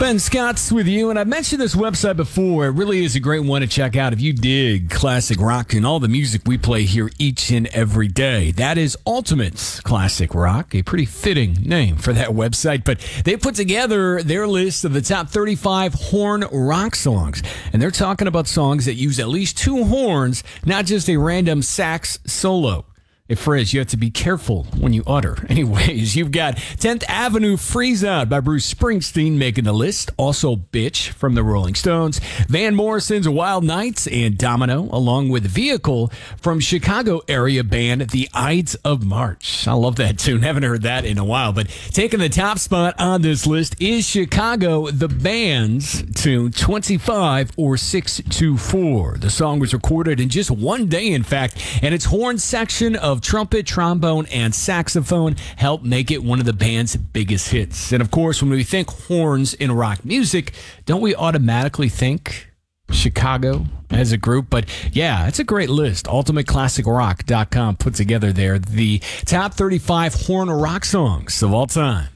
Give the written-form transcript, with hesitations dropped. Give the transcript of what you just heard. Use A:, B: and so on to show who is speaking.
A: Ben Scott's with you, and I mentioned this website before. It really is a great one to check out if you dig classic rock and all the music we play here each and every day. That is Ultimates Classic Rock, a pretty fitting name for that website. But they put together their list of the top 35 horn rock songs, and they're talking about songs that use at least two horns, not just a random sax solo. A phrase you have to be careful when you utter. Anyways, you've got 10th Avenue Freeze Out by Bruce Springsteen making the list. Also Bitch from the Rolling Stones. Van Morrison's Wild Nights and Domino, along with Vehicle from Chicago area band The Ides of March. I love that tune. Haven't heard that in a while. But taking the top spot on this list is Chicago, the band's tune 25 or 624. The song was recorded in just one day, in fact, and its horn section of trumpet, trombone, and saxophone helped make it one of the band's biggest hits. And of course, when we think horns in rock music, don't we automatically think Chicago as a group? But yeah, it's a great list. UltimateClassicRock.com put together there the top 35 horn rock songs of all time.